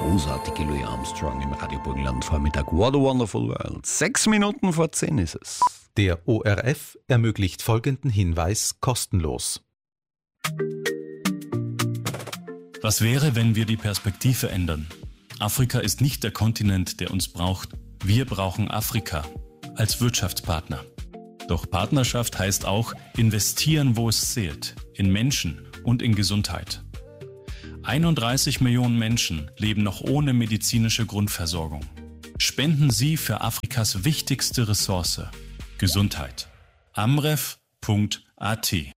großartige Louis Armstrong im Radio Burgenland Vormittag. What a Wonderful World. 6 Minuten vor 10 ist es. Der ORF ermöglicht folgenden Hinweis kostenlos. Was wäre, wenn wir die Perspektive ändern? Afrika ist nicht der Kontinent, der uns braucht. Wir brauchen Afrika als Wirtschaftspartner. Doch Partnerschaft heißt auch investieren, wo es zählt, in Menschen und in Gesundheit. 31 Millionen Menschen leben noch ohne medizinische Grundversorgung. Spenden Sie für Afrikas wichtigste Ressource, Gesundheit. amref.at